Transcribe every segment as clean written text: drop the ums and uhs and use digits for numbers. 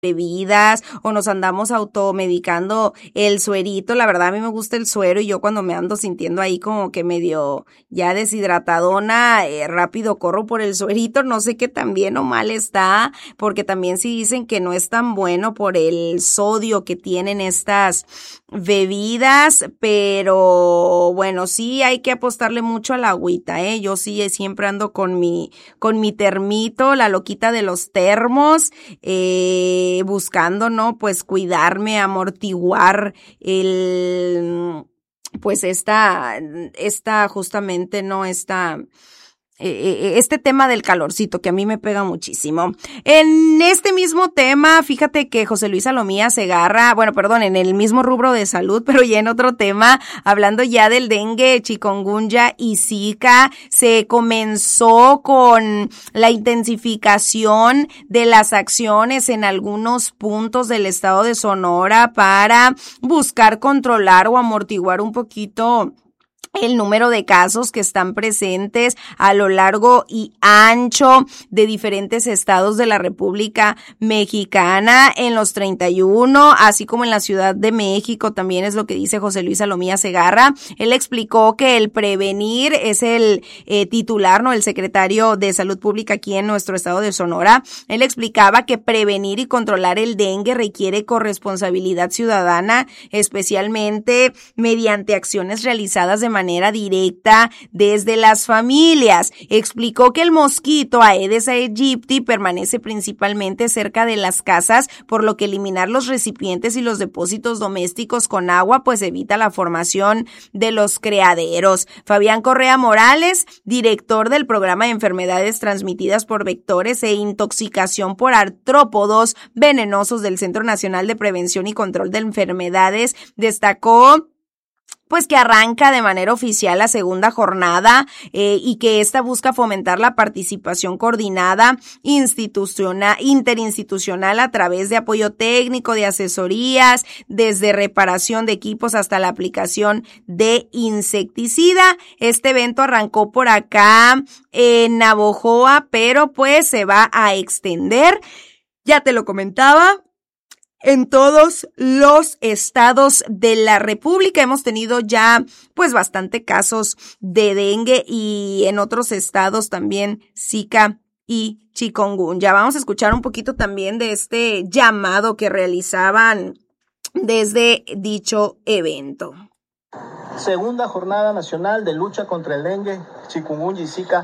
bebidas o nos andamos automedicando el suerito. La verdad a mí me gusta el suero y yo cuando me ando sintiendo ahí como que medio ya deshidratadona, rápido corro por el suerito. No sé qué tan bien o mal está, porque también sí dicen que no es tan bueno por el sodio que tienen estas bebidas, pero bueno, sí hay que apostarle mucho a la agüita, yo sí siempre ando con mi termito, la loquita de los termos, buscando, ¿no? Pues cuidarme, amortiguar pues justamente, ¿no? Este tema del calorcito que a mí me pega muchísimo. En este mismo tema, fíjate que José Luis Salomía Segarra, en el mismo rubro de salud, pero ya en otro tema, hablando ya del dengue, chikungunya y zika, se comenzó con la intensificación de las acciones en algunos puntos del estado de Sonora para buscar controlar o amortiguar un poquito el número de casos que están presentes a lo largo y ancho de diferentes estados de la República Mexicana, en los 31, así como en la Ciudad de México, también es lo que dice José Luis Salomía Segarra. Él explicó que el prevenir es el titular, ¿no? El secretario de Salud Pública aquí en nuestro estado de Sonora. Él explicaba que prevenir y controlar el dengue requiere corresponsabilidad ciudadana, especialmente mediante acciones realizadas de manera directa desde las familias. Explicó que el mosquito Aedes aegypti permanece principalmente cerca de las casas, por lo que eliminar los recipientes y los depósitos domésticos con agua pues evita la formación de los criaderos. Fabián Correa Morales, director del programa de enfermedades transmitidas por vectores e intoxicación por artrópodos venenosos del Centro Nacional de Prevención y Control de Enfermedades, destacó pues que arranca de manera oficial la segunda jornada y que esta busca fomentar la participación coordinada interinstitucional a través de apoyo técnico, de asesorías, desde reparación de equipos hasta la aplicación de insecticida. Este evento arrancó por acá en Navojoa, pero pues se va a extender, ya te lo comentaba, en todos los estados de la República. Hemos tenido ya pues bastante casos de dengue y en otros estados también zika y chikungunya. Vamos a escuchar un poquito también de este llamado que realizaban desde dicho evento. Segunda Jornada Nacional de Lucha contra el Dengue, Chikungunya y Zika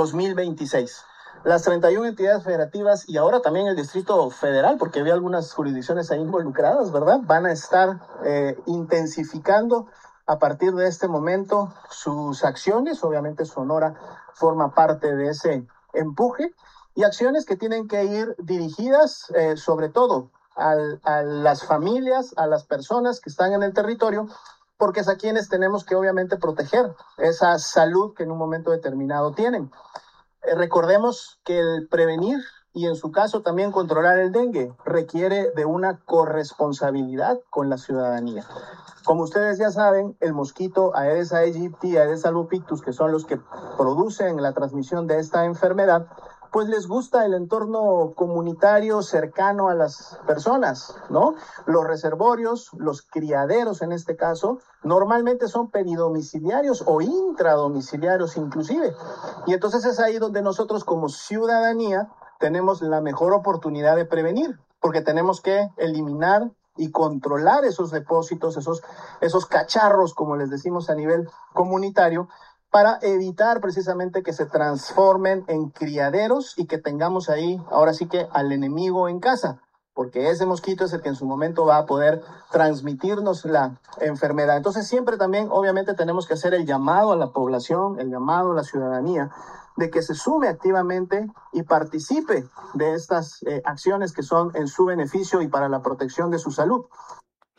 2026. Las 31 entidades federativas y ahora también el Distrito Federal, porque había algunas jurisdicciones ahí involucradas, ¿verdad? Van a estar intensificando a partir de este momento sus acciones. Obviamente Sonora forma parte de ese empuje y acciones que tienen que ir dirigidas sobre todo a las familias, a las personas que están en el territorio, porque es a quienes tenemos que obviamente proteger esa salud que en un momento determinado tienen. Recordemos que el prevenir y en su caso también controlar el dengue requiere de una corresponsabilidad con la ciudadanía. Como ustedes ya saben, el mosquito Aedes aegypti y Aedes albopictus, que son los que producen la transmisión de esta enfermedad, pues les gusta el entorno comunitario cercano a las personas, ¿no? Los reservorios, los criaderos en este caso, normalmente son peridomiciliarios o intradomiciliarios inclusive. Y entonces es ahí donde nosotros como ciudadanía tenemos la mejor oportunidad de prevenir, porque tenemos que eliminar y controlar esos depósitos, esos cacharros, como les decimos a nivel comunitario, para evitar precisamente que se transformen en criaderos y que tengamos ahí, ahora sí que al enemigo en casa, porque ese mosquito es el que en su momento va a poder transmitirnos la enfermedad. Entonces siempre también, obviamente, tenemos que hacer el llamado a la población, el llamado a la ciudadanía, de que se sume activamente y participe de estas acciones que son en su beneficio y para la protección de su salud.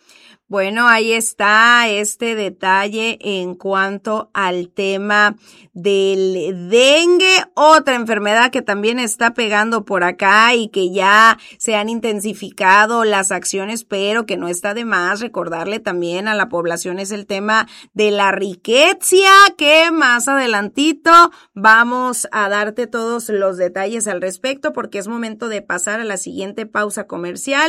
Bueno, ahí está este detalle en cuanto al tema del dengue, otra enfermedad que también está pegando por acá y que ya se han intensificado las acciones, pero que no está de más recordarle también a la población es el tema de la riqueza, que más adelantito vamos a darte todos los detalles al respecto porque es momento de pasar a la siguiente pausa comercial.